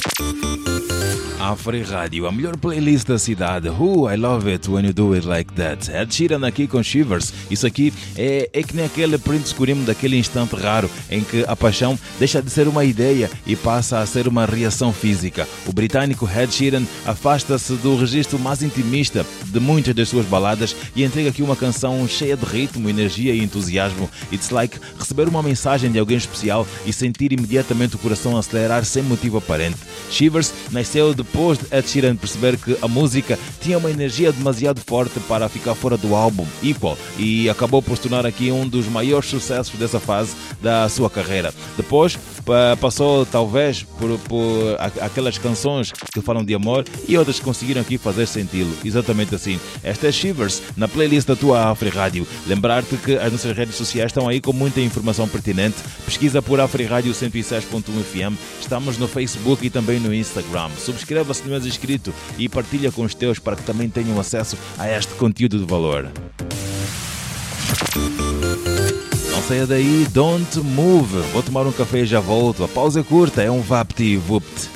Afri Rádio, a melhor playlist da cidade. I love it when you do it like that. Ed Sheeran aqui com Shivers. Isso aqui é que nem aquele print escurinho daquele instante raro em que a paixão deixa de ser uma ideia e passa a ser uma reação física. O britânico Ed Sheeran afasta-se do registro mais intimista de muitas das suas baladas e entrega aqui uma canção cheia de ritmo, energia e entusiasmo. It's like receber uma mensagem de alguém especial e sentir imediatamente o coração acelerar sem motivo aparente. Shivers nasceu depois de Ed Sheeran perceber que a música tinha uma energia demasiado forte para ficar fora do álbum Equal e acabou por se tornar aqui um dos maiores sucessos dessa fase da sua carreira. Depois passou talvez por aquelas canções que falam de amor e outras que conseguiram aqui fazer senti-lo. Exatamente assim. Esta é Shivers na playlist da tua Afri Rádio. Lembrar-te que as nossas redes sociais estão aí com muita informação pertinente. Pesquisa por Afri Rádio 106.1 FM. Estamos no Facebook e também no Instagram. Subscreva se não és inscrito e partilha com os teus para que também tenham acesso a este conteúdo de valor. Não saia daí, don't move. Vou tomar um café e já volto. A pausa é curta, é um vapt-vupt.